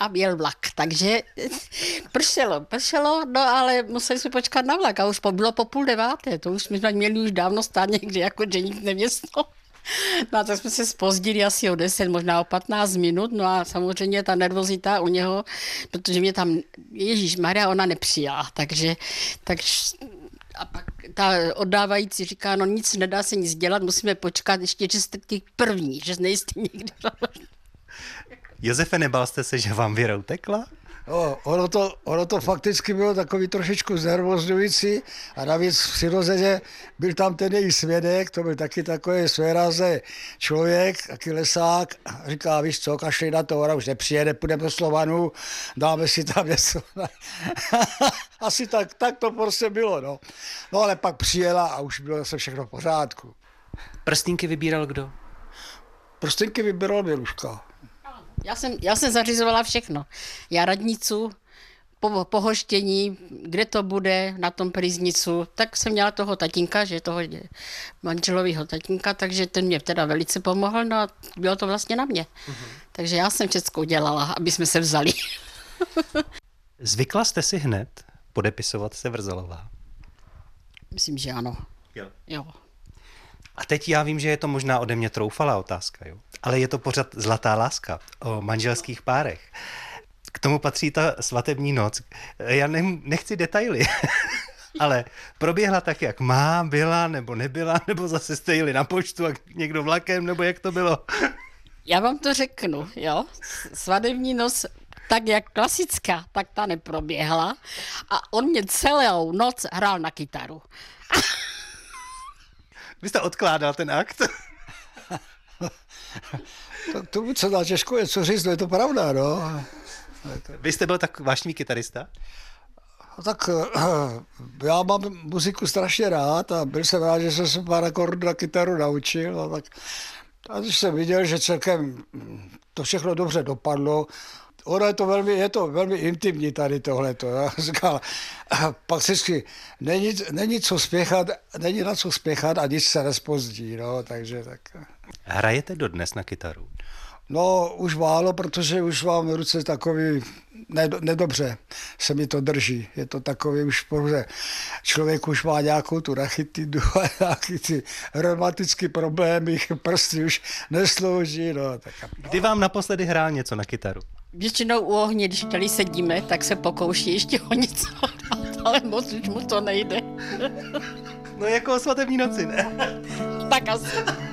a měl vlak, takže pršelo, no ale museli jsme počkat na vlak a už bylo po 8:30, to už jsme měli už dávno stát někde jako ženich nevěsto. No a tak jsme se zpozdili asi o 10, možná o 15 minut, no a samozřejmě ta nervozita u něho, protože mě tam, Ježíšmarja, ona nepřijala, takže a pak ta oddávající říká, no nic, nedá se nic dělat, musíme počkat ještě, že jste ty první, že nejste nikdy. Josefe, nebál jste se, že vám věra utekla? No, ono to fakticky bylo takový trošičku znervozňující a navíc přirozeně byl tam ten její svědek, to byl taky takový svérázný člověk, taky lesák, a říká, víš co, kašli na to, ona už nepřijede, půjdeme do Slovanu, dáme si tam něco. Asi tak to prostě bylo, no. No ale pak přijela a už bylo zase všechno v pořádku. Prstínky vybíral kdo? Prstínky vybíral Běluška. Já jsem zařizovala všechno. Já radnicu, pohoštění, kde to bude, na tom Prýznicu, tak jsem měla toho tatínka, že toho manželovýho tatínka, takže ten mě teda velice pomohl, no a bylo to vlastně na mě. Takže já jsem všechno dělala, aby jsme se vzali. Zvykla jste si hned podepisovat se Vrzalová? Myslím, že ano. Jo. A teď já vím, že je to možná ode mě troufalá otázka, jo? Ale je to pořad Zlatá láska o manželských párech. K tomu patří ta svatební noc. Já nechci detaily, ale proběhla tak, jak má, byla nebo nebyla, nebo zase jste jeli na poštu a někdo vlakem, nebo jak to bylo? Já vám to řeknu, jo. Svatební noc, tak jak klasická, tak ta neproběhla a on mě celou noc hrál na kytaru. Vy jste odkládal ten akt? Tak tomu, co dá těžko je, co říct, no je to pravda, no. Vy jste byl tak vášnivý kytarista? Tak já mám muziku strašně rád a byl jsem rád, že jsem se pár akordů na kytaru naučil. A když jsem viděl, že celkem to všechno dobře dopadlo, ono je to velmi intimní tady tohleto. Já říkal, pak si není na co spěchat a nic se nezpozdí, no, takže tak. Hrajete dodnes na kytaru? No, už málo, protože už mám v ruce takový, nedobře se mi to drží. Je to takový už pouze, člověk už má nějakou tu rachitidu a nějaký ty reumatické problémy, prsty už neslouží. No, tak. Kdy vám naposledy hrál něco na kytaru? Většinou u ohně, když tady sedíme, tak se pokouší ještě o něco, ale moc už mu to nejde. No jako o svatební noci, ne? Tak asi.